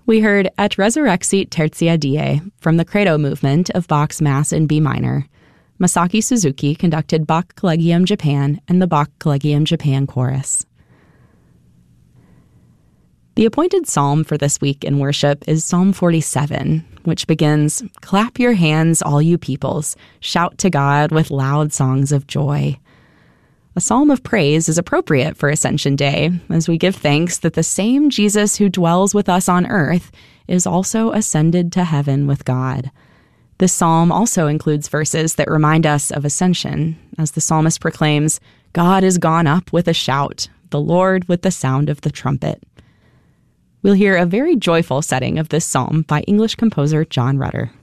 We heard Et Resurrexit Tertia Die from the Credo movement of Bach's Mass in B minor. Masaki Suzuki conducted Bach Collegium Japan and the Bach Collegium Japan Chorus. The appointed psalm for this week in worship is Psalm 47, which begins, "Clap your hands, all you peoples, shout to God with loud songs of joy." A psalm of praise is appropriate for Ascension Day, as we give thanks that the same Jesus who dwells with us on earth is also ascended to heaven with God. This psalm also includes verses that remind us of ascension, as the psalmist proclaims, "God is gone up with a shout, the Lord with the sound of the trumpet." We'll hear a very joyful setting of this psalm by English composer John Rutter.